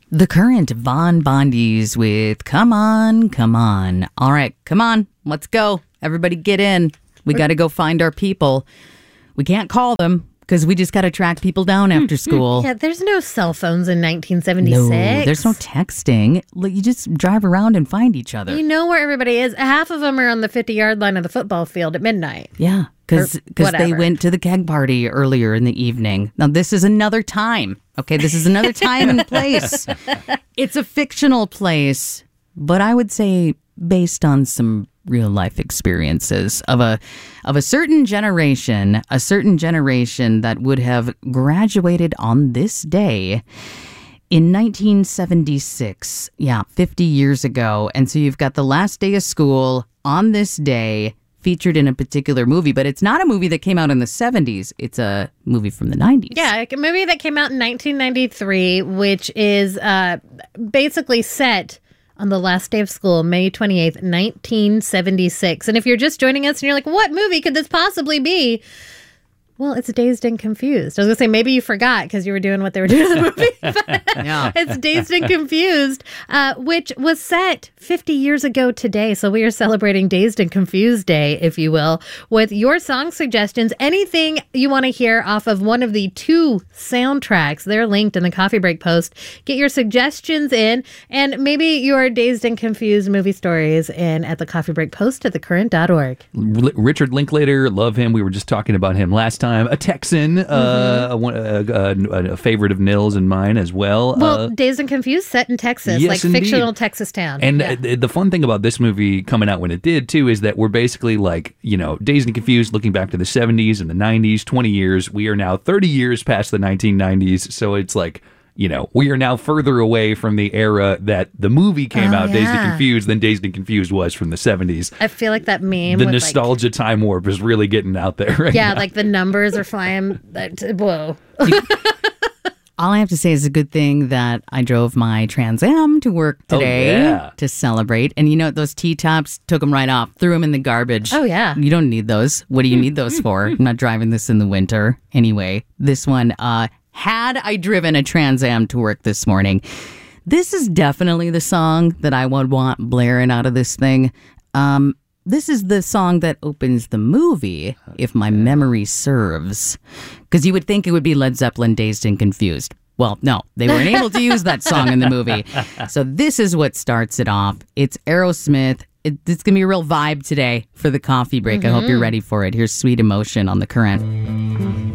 The Current, Von Bondies with Come On, Come On. All right, come on, let's go. Everybody get in. We got to go find our people. We can't call them because we just got to track people down after school. Yeah, there's no cell phones in 1976. No, there's no texting. You just drive around and find each other. You know where everybody is. Half of them are on the 50-yard line of the football field at midnight. Yeah, because they went to the keg party earlier in the evening. Now, this is another time. Okay, this is another time and place. It's a fictional place, but I would say based on some real life experiences of a certain generation that would have graduated on this day in 1976. Yeah, 50 years ago. And so you've got the last day of school on this day featured in a particular movie, but it's not a movie that came out in the 70s. It's a movie from the 90s. Yeah, a movie that came out in 1993, which is basically set on the last day of school, May 28th, 1976. And if you're just joining us and you're like, what movie could this possibly be? Well, it's Dazed and Confused. I was going to say, maybe you forgot because you were doing what they were doing in the movie. Yeah. It's Dazed and Confused, which was set 50 years ago today. So we are celebrating Dazed and Confused Day, if you will, with your song suggestions. Anything you want to hear off of one of the two soundtracks, they're linked in the Coffee Break post. Get your suggestions in, and maybe your Dazed and Confused movie stories in at the Coffee Break post at thecurrent.org. Richard Linklater, love him. We were just talking about him last time. A Texan, a favorite of Nils and mine as well. Well, Dazed and Confused set in Texas, yes, like indeed. fictional Texas town. And the fun thing about this movie coming out when it did, too, is that we're basically like, Dazed and Confused, looking back to the 70s and the 90s, 20 years. We are now 30 years past the 1990s. So it's like, we are now further away from the era that the movie came out, Dazed and Confused, than Dazed and Confused was from the 70s. I feel like that meme. The nostalgia time warp is really getting out there right now. Like the numbers are flying. Whoa. All I have to say is a good thing that I drove my Trans Am to work today to celebrate. And those T-tops, took them right off, threw them in the garbage. Oh, yeah. You don't need those. What do you need those for? I'm not driving this in the winter. Anyway, this one, had I driven a Trans Am to work this morning, this is definitely the song that I would want blaring out of this thing. This is the song that opens the movie, if my memory serves. Because you would think it would be Led Zeppelin, Dazed and Confused. Well, no, they weren't able to use that song in the movie. So this is what starts it off. It's Aerosmith. It's going to be a real vibe today for the coffee break. I hope you're ready for it. Here's Sweet Emotion on The Current.